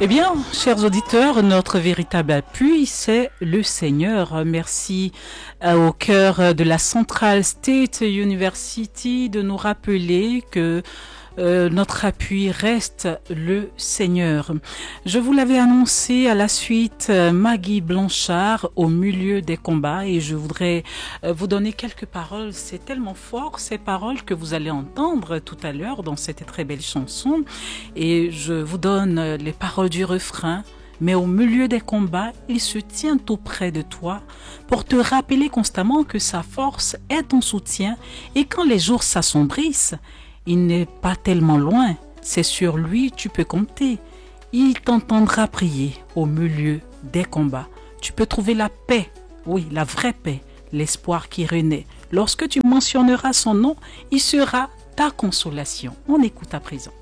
Eh bien, chers auditeurs, notre véritable appui, c'est le Seigneur. Merci au cœur de la Central State University de nous rappeler que notre appui reste le Seigneur. Je vous l'avais annoncé à la suite, Maggie Blanchard au milieu des combats, et je voudrais vous donner quelques paroles. C'est tellement fort ces paroles que vous allez entendre tout à l'heure dans cette très belle chanson, et je vous donne les paroles du refrain. Mais au milieu des combats, il se tient tout près de toi pour te rappeler constamment que sa force est ton soutien, et quand les jours s'assombrissent, il n'est pas tellement loin, c'est sur lui tu peux compter. Il t'entendra prier au milieu des combats. Tu peux trouver la paix, oui, la vraie paix, l'espoir qui renaît. Lorsque tu mentionneras son nom, il sera ta consolation. On écoute à présent.